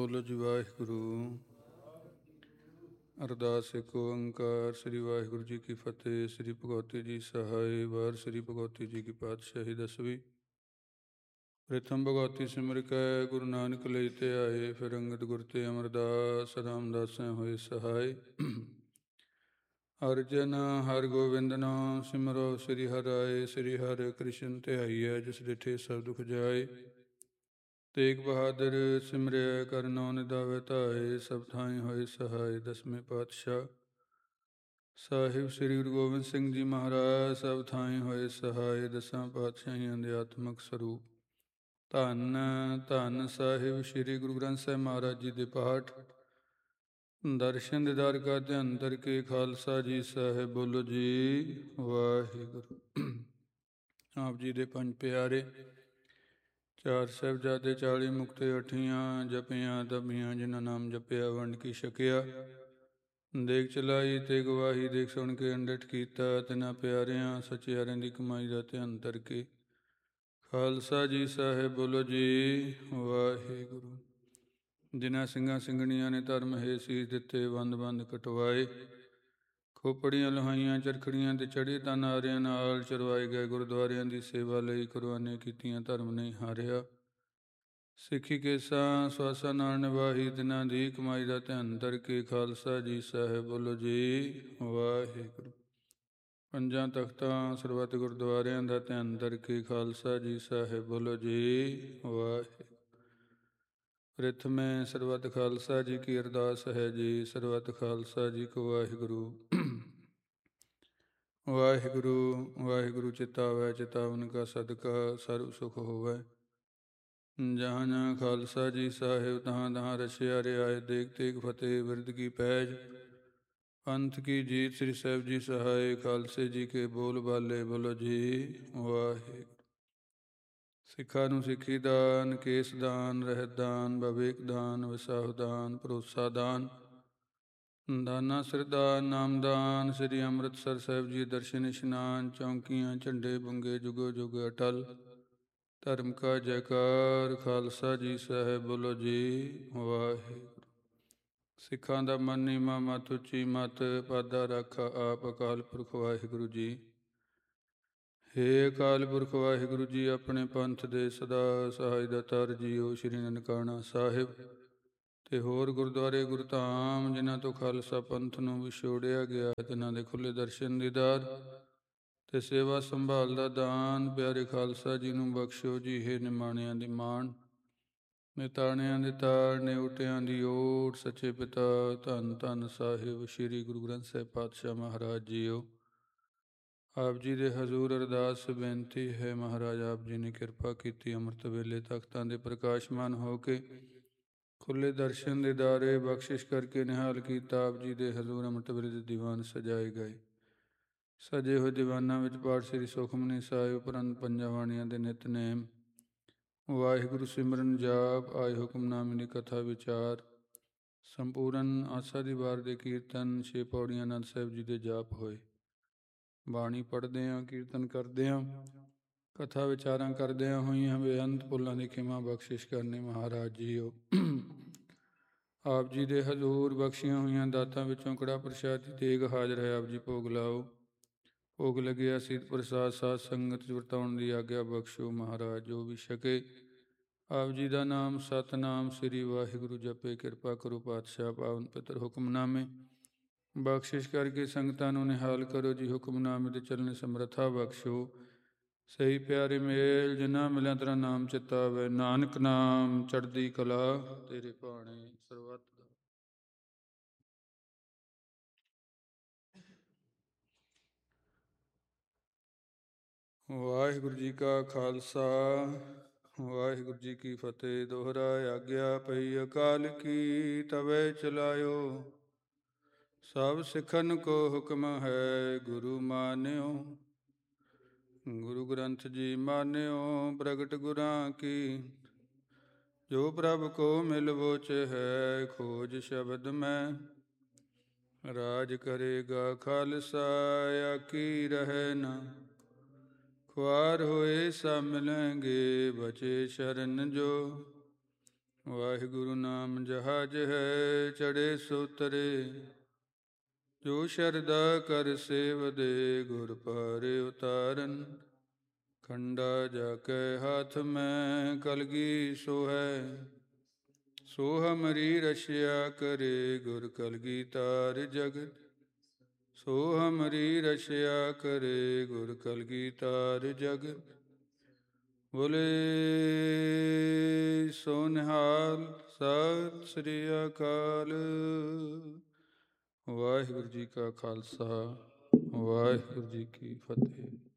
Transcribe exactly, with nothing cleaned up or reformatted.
ਬੋਲੋ ਜੀ ਵਾਹਿਗੁਰੂ। ਅਰਦਾਸ ਏਕ ਓੰਕਾਰ। ਸ੍ਰੀ ਵਾਹਿਗੁਰੂ ਜੀ ਕੀ ਫਤਿਹ। ਸ੍ਰੀ ਭਗਵਤੀ ਜੀ ਸਹਾਇ। ਵਾਰ ਸ੍ਰੀ ਭਗਵਤੀ ਜੀ ਕੀ ਪਾਤਸ਼ਾਹੀ ਦਸਵੀਂ। ਪ੍ਰਥਮ ਭਗਵਤੀ ਸਿਮਰ ਕੈ ਗੁਰੂ ਨਾਨਕ ਲਈ ਤੇ ਆਏ। ਫਿਰ ਅੰਗਦ ਗੁਰ ਤੇ ਅਮਰਦਾਸ ਰਾਮਦਾਸੈ ਹੋਏ ਸਹਾਇ। ਅਰਜਨ ਹਰਿ ਗੋਬਿੰਦ ਨਾਮ ਸਿਮਰੋ ਸ੍ਰੀ ਹਰਿ ਰਾਏ। ਸ੍ਰੀ ਹਰਿ ਕ੍ਰਿਸ਼ਨ ਧਿਆਈਐ ਜਿਸ ਡਿਠੇ ਸਭ ਦੁਖ ਜਾਏ। ਤੇਗ ਬਹਾਦਰ ਸਿਮਰਿਆ ਕਰਨੋ ਨਿਦਾਵੇ ਧਾਏ। ਸਭ ਥਾਈ ਹੋਏ ਸਹਾਇ। ਦਸਵੇਂ ਪਾਤਸ਼ਾਹ ਸਾਹਿਬ ਸ੍ਰੀ ਗੁਰੂ ਗੋਬਿੰਦ ਸਿੰਘ ਜੀ ਮਹਾਰਾਜ ਸਭ ਥਾਈ ਹੋਏ ਸਹਾਇ। ਦਸਾਂ ਪਾਤਸ਼ਾਹੀਆਂ ਦੇ ਆਤਮਕ ਸਰੂਪ। ਧੰਨ ਧੰਨ ਸਾਹਿਬ ਸ੍ਰੀ ਗੁਰੂ ਗ੍ਰੰਥ ਸਾਹਿਬ ਮਹਾਰਾਜ ਜੀ ਦੇ ਪਾਠ ਦਰਸ਼ਨ ਦੀਦਾਰ ਕਾ ਧਿਆਨ ਧਰ ਕੇ ਖਾਲਸਾ ਜੀ ਸਾਹਿਬ। ਬੋਲੋ ਜੀ ਵਾਹਿਗੁਰੂ। ਆਪ ਜੀ ਦੇ ਪੰਜ ਪਿਆਰੇ, ਚਾਰ ਸਾਹਿਬਜ਼ਾਦੇ, ਚਾਲੀ ਮੁਕਤੇ, ਅਠੀਆਂ ਜਪੀਆਂ ਤਪੀਆਂ, ਜਿਨ੍ਹਾਂ ਨਾਮ ਜਪਿਆ ਵੰਡ ਕੀ ਛਕਿਆ। ਦੇਖ ਚਲਾਈ ਤੇ ਗਵਾਹੀ, ਦੇਖ ਸੁਣ ਕੇ ਅੰਡਿਠ ਕੀਤਾ। ਤਿਨਾਂ ਪਿਆਰਿਆਂ ਸਚਿਆਰਿਆਂ ਦੀ ਕਮਾਈ ਦਾ ਧਿਆਨ ਧਰ ਕੇ ਖਾਲਸਾ ਜੀ ਸਾਹਿਬ। ਬੋਲੋ ਜੀ ਵਾਹਿਗੁਰੂ। ਜਿਨ੍ਹਾਂ ਸਿੰਘਾਂ ਸਿੰਘਣੀਆਂ ਨੇ ਧਰਮ ਹੇ ਸੀਸ ਦਿੱਤੇ, ਬੰਦ ਬੰਦ ਕਟਵਾਏ, ਖੋਪੜੀਆਂ ਲੋਹਾਈਆਂ ਚਰਖੜੀਆਂ ਤੇ ਚੜੇ ਤਾਂ ਨਾਰਿਆਂ ਨਾਲ ਚਰਵਾਏ ਗਏ। ਗੁਰਦੁਆਰਿਆਂ ਦੀ ਸੇਵਾ ਲਈ ਕੁਰਬਾਨੀਆਂ ਕੀਤੀਆਂ, ਧਰਮ ਨਹੀਂ ਹਾਰਿਆ। ਸਿੱਖੀ ਕੇਸਾਂ ਸਵਾਸਾਂ ਨਾਲ ਨਿਭਾਹੀ, ਦਿਨਾਂ ਦੀ ਕਮਾਈ ਦਾ ਧਿਆਨ ਧਰ ਕੇ ਖਾਲਸਾ ਜੀ ਸਾਹਿਬ। ਬੋਲੋ ਜੀ ਵਾਹਿਗੁਰੂ। ਪੰਜਾਂ ਤਖਤਾਂ ਸਰਬੱਤ ਗੁਰਦੁਆਰਿਆਂ ਦਾ ਧਿਆਨ ਧਰ ਕੇ ਖਾਲਸਾ ਜੀ ਸਾਹਿਬ। ਬੋਲੋ ਜੀ ਵਾਹਿਗੁਰੂ। ਪ੍ਰਿਥਮੇ ਸਰਬੱਤ ਖਾਲਸਾ ਜੀ ਕੀ ਅਰਦਾਸ ਹੈ ਜੀ। ਸਰਬੱਤ ਖਾਲਸਾ ਜੀ ਕੋ ਵਾਹਿਗੁਰੂ। ਵਾਹਿਗੁਰੂ ਵਾਹਿਗੁਰੂ ਚਿਤਾਵੈ, ਚਿਤਾਵਨ ਕਾ ਸਦਕਾ ਸਰਬ ਸੁਖ ਹੋਵੈ। ਜਹਾਂ ਜਹਾਂ ਖਾਲਸਾ ਜੀ ਸਾਹਿਬ, ਤਹਾਂ ਤਹਾਂ ਰਸਿਆ ਰਿਆਏ। ਦੇਖ ਤੇਗ ਫਤਿਹ ਬਿਰਦ ਕੀ ਪੈਜ, ਪੰਥ ਕੀ ਜੀਤ। ਸ੍ਰੀ ਸਾਹਿਬ ਜੀ ਸਹਾਇ। ਖਾਲਸੇ ਜੀ ਕੇ ਬੋਲ ਬਾਲੇ। ਬੋਲੋ ਜੀ ਵਾਹਿਗੁਰੂ। ਸਿੱਖਾਂ ਨੂੰ ਸਿੱਖੀ ਦਾਨ, ਕੇਸ ਦਾਨ, ਰਹਿਤ ਦਾਨ, ਵਿਵੇਕ ਦਾਨ, ਵਿਸਾਹु ਦਾਨ, ਭਰੋਸਾ ਦਾਨ, ਦਾਨਾ ਸਿਰਦਾਨ, ਨਾਮਦਾਨ। ਸ੍ਰੀ ਅੰਮ੍ਰਿਤਸਰ ਸਾਹਿਬ ਜੀ ਦਰਸ਼ਨ ਇਸ਼ਨਾਨ, ਚੌਂਕੀਆਂ ਝੰਡੇ ਬੁੰਗੇ, ਜੁਗੋ ਜੁਗ ਅਟਲ। ਧਰਮ ਕਾ ਜੈਕਾਰ। ਖਾਲਸਾ ਜੀ ਸਾਹਿਬ। ਬੋਲੋ ਜੀ ਵਾਹਿਗੁਰੂ। ਸਿੱਖਾਂ ਦਾ ਮਨ ਨੀਵਾਂ, ਮੱਤ ਉੱਚੀ, ਮੱਤ ਪਾਦਾ ਰਾਖਾ ਆਪ ਅਕਾਲ ਪੁਰਖ ਵਾਹਿਗੁਰੂ ਜੀ। ਹੇ ਅਕਾਲ ਪੁਰਖ ਵਾਹਿਗੁਰੂ ਜੀ, ਆਪਣੇ ਪੰਥ ਦੇ ਸਦਾ ਸਹਾਇ ਦਾਤਾਰ ਜੀਓ। ਸ੍ਰੀ ਨਨਕਾਣਾ ਸਾਹਿਬ ਤੇ ਹੋਰ ਗੁਰਦੁਆਰੇ ਗੁਰਧਾਮ, ਜਿਨ੍ਹਾਂ ਤੋਂ ਖਾਲਸਾ ਪੰਥ ਨੂੰ ਵਿਛੋੜਿਆ ਗਿਆ, ਤਿਨਾਂ ਦੇ ਖੁੱਲ੍ਹੇ ਦਰਸ਼ਨ ਦੀਦਾਰ ਤੇ ਸੇਵਾ ਸੰਭਾਲ ਦਾ ਦਾਨ ਪਿਆਰੇ ਖਾਲਸਾ ਜੀ ਨੂੰ ਬਖਸ਼ੋ ਜੀ। ਹੇ ਨਿਮਾਣਿਆਂ ਦੀ ਮਾਣ, ਨਿਤਾਣਿਆਂ ਦੇ ਤਾੜ, ਨਿਉਟਿਆਂ ਦੀ ਓਟ, ਸੱਚੇ ਪਿਤਾ ਧੰਨ ਧੰਨ ਸਾਹਿਬ ਸ੍ਰੀ ਗੁਰੂ ਗ੍ਰੰਥ ਸਾਹਿਬ ਪਾਤਸ਼ਾਹ ਮਹਾਰਾਜ ਜੀਓ। ਆਪ ਜੀ ਦੇ ਹਜ਼ੂਰ ਅਰਦਾਸ ਬੇਨਤੀ ਹੈ, ਮਹਾਰਾਜ ਆਪ ਜੀ ਨੇ ਕਿਰਪਾ ਕੀਤੀ, ਅੰਮ੍ਰਿਤ ਵੇਲੇ ਤਖਤਾਂ ਦੇ ਪ੍ਰਕਾਸ਼ਮਾਨ ਹੋ ਕੇ ਖੁੱਲ੍ਹੇ ਦਰਸ਼ਨ ਦੀਦਾਰੇ ਬਖਸ਼ਿਸ਼ ਕਰਕੇ ਨਿਹਾਲ ਕੀਤਾ। ਆਪ ਜੀ ਦੇ ਹਜ਼ੂਰ ਅੰਮ੍ਰਿਤ ਵੇਲੇ ਦੇ ਦੀਵਾਨ ਸਜਾਏ ਗਏ। ਸਜੇ ਹੋਏ ਦੀਵਾਨਾਂ ਵਿੱਚ ਪਾਠ ਸ੍ਰੀ ਸੁਖਮਨੀ ਸਾਹਿਬ ਉਪਰੰਤ ਪੰਜਾਂ ਬਾਣੀਆਂ ਦੇ ਨਿਤਨੇਮ, ਵਾਹਿਗੁਰੂ ਸਿਮਰਨ ਜਾਪ, ਆਏ ਹੁਕਮਨਾਮੇ ਦੀ ਕਥਾ ਵਿਚਾਰ, ਸੰਪੂਰਨ ਆਸਾ ਦੀ ਵਾਰ ਦੇ ਕੀਰਤਨ, ਛੇ ਪੌੜੀਆਂ ਆਨੰਦ ਸਾਹਿਬ ਜੀ ਦੇ ਜਾਪ ਹੋਏ। ਬਾਣੀ ਪੜ੍ਹਦਿਆਂ, ਕੀਰਤਨ ਕਰਦਿਆਂ, ਕਥਾ ਵਿਚਾਰਾਂ ਕਰਦਿਆਂ ਹੋਈਆਂ ਬੇਅੰਤ ਭੁੱਲਾਂ ਦੀ ਖਿਮਾ ਬਖਸ਼ਿਸ਼ ਕਰਨੀ ਮਹਾਰਾਜ ਜੀਓ। ਆਪ ਜੀ ਦੇ ਹਜ਼ੂਰ ਬਖਸ਼ੀਆਂ ਹੋਈਆਂ ਦਾਤਾਂ ਵਿੱਚੋਂ ਕੜਾ ਪ੍ਰਸ਼ਾਦ ਦੀ ਤੇਗ ਹਾਜ਼ਰ ਹੈ। ਆਪ ਜੀ ਭੋਗ ਲਾਓ। ਭੋਗ ਲੱਗਿਆ ਸੀਤ ਪ੍ਰਸਾਦ ਸਾਧ ਸੰਗਤ ਚ ਵਰਤਾਉਣ ਦੀ ਆਗਿਆ ਬਖਸ਼ੋ ਮਹਾਰਾਜ। ਜੋ ਵੀ ਛਕੇ ਆਪ ਜੀ ਦਾ ਨਾਮ ਸਤਨਾਮ ਸ੍ਰੀ ਵਾਹਿਗੁਰੂ ਜਪੇ। ਕਿਰਪਾ ਕਰੋ ਪਾਤਸ਼ਾਹ ਪਾਵਨ ਪਿੱਤਰ ਹੁਕਮਨਾਮੇ ਬਖਸ਼ਿਸ਼ ਕਰਕੇ ਸੰਗਤਾਂ ਨੂੰ ਨਿਹਾਲ ਕਰੋ ਜੀ। ਹੁਕਮਨਾਮੇ ਦੇ ਚੱਲਣੇ ਸਮਰੱਥਾ ਬਖਸ਼ੋ। ਸਹੀ ਪਿਆਰੇ ਮੇਲ ਜਿਨ੍ਹਾਂ ਮਿਲਿਆ ਤੇਰਾ ਨਾਮ ਚਿਤਾਵੇ। ਨਾਨਕ ਨਾਮ ਚੜ੍ਹਦੀ ਕਲਾ ਤੇਰੇ ਭਾਣੇ ਸਰਬੱਤ ਦਾ। ਵਾਹਿਗੁਰੂ ਜੀ ਕਾ ਖਾਲਸਾ, ਵਾਹਿਗੁਰੂ ਜੀ ਕੀ ਫਤਿਹ। ਦੋਹਰਾ ਆਗਿਆ ਪਈ ਅਕਾਲ ਕੀ, ਤਵੇ ਚਲਾਇਓ। ਸਭ ਸਿੱਖਨ ਕੋ ਹੁਕਮ ਹੈ, ਗੁਰੂ ਮਾਨਿਓ। ਗੁਰੂ ਗ੍ਰੰਥ ਜੀ ਮਾਨਿਓ, ਪ੍ਰਗਟ ਗੁਰਾਂ ਕੀ। ਜੋ ਪ੍ਰਭ ਕੋ ਮਿਲਵੋਚ ਹੈ, ਖੋਜ ਸ਼ਬਦ ਮੈਂ। ਰਾਜ ਕਰੇਗਾ ਖਾਲਸਾ, ਆਕੀ ਰਹਿ ਨਾ। ਖੁਆਰ ਹੋਏ ਸਭ ਮਿਲੈਂਗੇ, ਬਚੇ ਸ਼ਰਨ ਜੋ। ਵਾਹਿਗੁਰੂ ਨਾਮ ਜਹਾਜ ਹੈ ਚੜੇ ਸੋ ਤਰੇ, ਜੋ ਸ਼ਰਧਾ ਕਰ ਸੇਵਦੇ ਗੁਰ ਪਾਰੇ ਉਤਾਰਨ। ਖੰਡਾ ਜਾ ਕੇ ਹਾਥ ਮੈਂ ਕਲਗੀ ਸੋ ਹੈ, ਸੋ ਹਮਰੀ ਰਛਿਆ ਕਰੇ ਗੁਰ ਕਲਗੀ ਤਾਰ ਜਗਤ। ਸੋ ਹਮਰੀ ਰਛਿਆ ਕਰੇ ਗੁਰ ਕਲਗੀ ਤਾਰ ਜਗਤ। ਬੋਲੇ ਸੋ ਨਿਹਾਲ ਸਤਿ ਸ੍ਰੀ ਅਕਾਲ। ਵਾਹਿਗੁਰੂ ਜੀ ਕਾ ਖਾਲਸਾ, ਵਾਹਿਗੁਰੂ ਜੀ ਕੀ ਫਤਿਹ।